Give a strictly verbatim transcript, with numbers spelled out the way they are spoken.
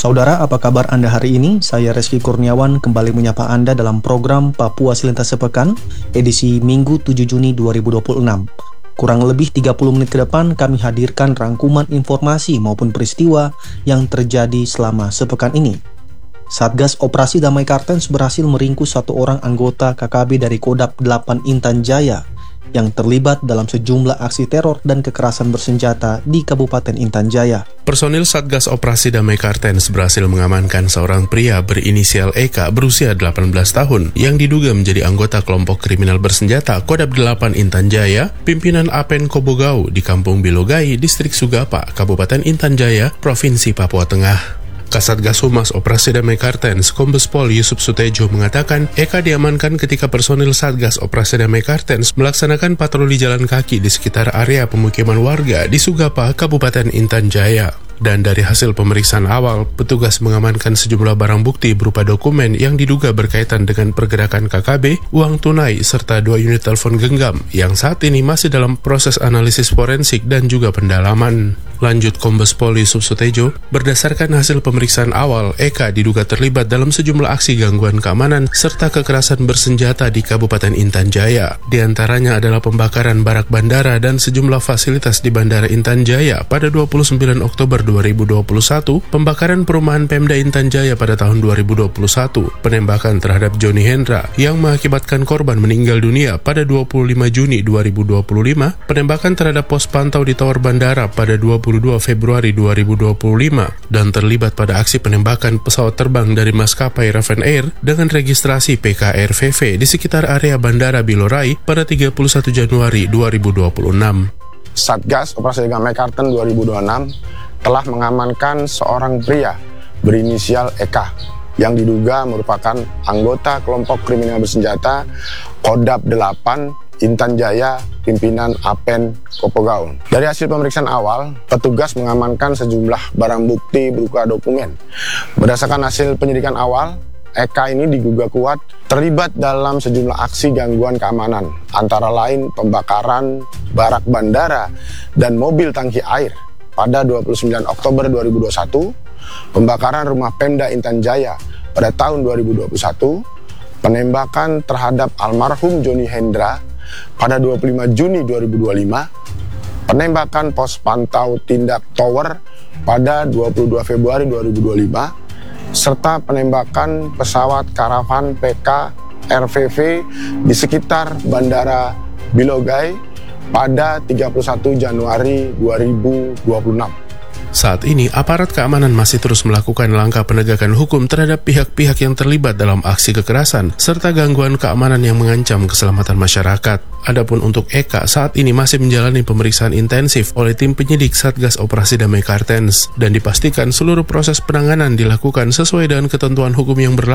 Saudara, apa kabar Anda hari ini? Saya Reski Kurniawan kembali menyapa Anda dalam program Papua Selintas Sepekan, edisi Minggu tujuh Juni dua ribu dua puluh enam. Kurang lebih tiga puluh menit ke depan kami hadirkan rangkuman informasi maupun peristiwa yang terjadi selama sepekan ini. Satgas Operasi Damai Kartens berhasil meringkus satu orang anggota K K B dari Kodam delapan Intan Jaya yang terlibat dalam sejumlah aksi teror dan kekerasan bersenjata di Kabupaten Intan Jaya. Personil Satgas Operasi Damai Kartens berhasil mengamankan seorang pria berinisial E K berusia delapan belas tahun yang diduga menjadi anggota kelompok kriminal bersenjata Kodam delapan Intan Jaya, pimpinan Apen Kobogau di Kampung Bilogai, Distrik Sugapa, Kabupaten Intan Jaya, Provinsi Papua Tengah. Kasatgas Humas Operasi Damai Kartens, Kombes Pol Yusuf Sutejo mengatakan Eka diamankan ketika personil Satgas Operasi Damai Kartens melaksanakan patroli jalan kaki di sekitar area pemukiman warga di Sugapa, Kabupaten Intan Jaya. Dan dari hasil pemeriksaan awal, petugas mengamankan sejumlah barang bukti berupa dokumen yang diduga berkaitan dengan pergerakan K K B, uang tunai, serta dua unit telepon genggam yang saat ini masih dalam proses analisis forensik dan juga pendalaman. Lanjut Kombes Pol Yusuf Sutejo, berdasarkan hasil pemeriksaan awal, Eka diduga terlibat dalam sejumlah aksi gangguan keamanan serta kekerasan bersenjata di Kabupaten Intan Jaya. Di antaranya adalah pembakaran barak bandara dan sejumlah fasilitas di Bandara Intan Jaya pada dua puluh sembilan Oktober dua ribu dua puluh satu, pembakaran perumahan Pemda Intan Jaya pada tahun dua ribu dua puluh satu, penembakan terhadap Joni Hendra yang mengakibatkan korban meninggal dunia pada dua puluh lima Juni dua ribu dua puluh lima, penembakan terhadap pos pantau di Tower Bandara pada dua puluh dua Februari dua ribu dua puluh lima, dan terlibat pada aksi penembakan pesawat terbang dari maskapai Raven Air dengan registrasi P K R V V di sekitar area Bandara Bilorai pada tiga puluh satu Januari dua ribu dua puluh enam. Satgas Operasi Damai Kartens dua ribu dua puluh enam telah mengamankan seorang pria berinisial E K yang diduga merupakan anggota kelompok kriminal bersenjata Kodam delapan Intan Jaya, pimpinan Apen Kobogau. Dari hasil pemeriksaan awal, petugas mengamankan sejumlah barang bukti berupa dokumen. Berdasarkan hasil penyidikan awal, E K ini diduga kuat terlibat dalam sejumlah aksi gangguan keamanan, antara lain pembakaran barak bandara dan mobil tangki air pada dua puluh sembilan Oktober dua ribu dua puluh satu, pembakaran rumah Pemda Intan Jaya pada tahun dua ribu dua puluh satu, penembakan terhadap almarhum Joni Hendra pada dua puluh lima Juni dua ribu dua puluh lima, penembakan pos pantau tindak Tower pada dua puluh dua Februari dua ribu dua puluh lima, serta penembakan pesawat karavan P K R V V di sekitar Bandara Bilogai pada tiga puluh satu Januari dua ribu dua puluh enam. Saat ini, aparat keamanan masih terus melakukan langkah penegakan hukum terhadap pihak-pihak yang terlibat dalam aksi kekerasan serta gangguan keamanan yang mengancam keselamatan masyarakat. Adapun untuk Eka, saat ini masih menjalani pemeriksaan intensif oleh tim penyidik Satgas Operasi Damai Kartens dan dipastikan seluruh proses penanganan dilakukan sesuai dengan ketentuan hukum yang berlaku.